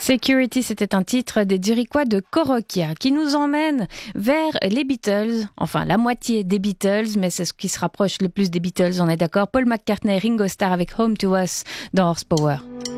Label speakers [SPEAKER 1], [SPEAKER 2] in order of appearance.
[SPEAKER 1] Security, c'était un titre des Dirichouas de Corokia qui nous emmène vers les Beatles, enfin la moitié des Beatles, mais c'est ce qui se rapproche le plus des Beatles, on est d'accord. Paul McCartney, Ringo Starr avec Home to Us dans Horsepower.